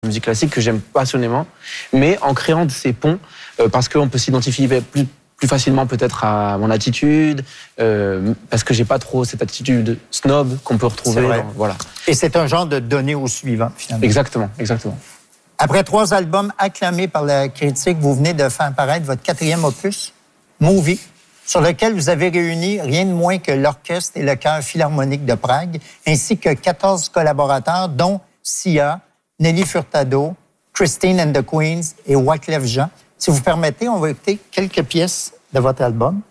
musique classique que j'aime passionnément, mais en créant ces ponts, parce qu'on peut s'identifier plus facilement peut-être à mon attitude, parce que j'ai pas trop cette attitude snob qu'on peut retrouver. Voilà. Et c'est un genre de donner au suivant, finalement. Exactement. Après 3 albums acclamés par la critique, vous venez de faire paraître votre 4e opus, Movie, sur lequel vous avez réuni rien de moins que l'orchestre et le chœur philharmonique de Prague, ainsi que 14 collaborateurs, dont Sia, Nelly Furtado, Christine and the Queens et Wyclef Jean. Si vous permettez, on va écouter quelques pièces de votre album.